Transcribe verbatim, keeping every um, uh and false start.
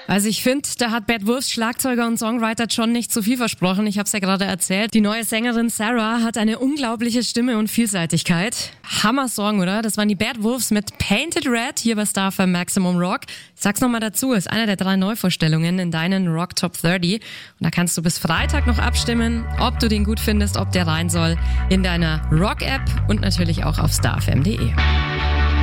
Also ich finde, da hat Bad Wolves Schlagzeuger und Songwriter John nicht zu viel versprochen. Ich habe es ja gerade erzählt. Die neue Sängerin Sarah hat eine unglaubliche Stimme und Vielseitigkeit. Hammer-Song, oder? Das waren die Bad Wolves mit Painted Red hier bei Star F M Maximum Rock. Ich sag's nochmal dazu, ist einer der drei Neuvorstellungen in deinen Rock Top dreißig. Und da kannst du bis Freitag noch abstimmen, ob du den gut findest, ob der rein soll, in deiner Rock-App und natürlich auch auf starfm punkt de.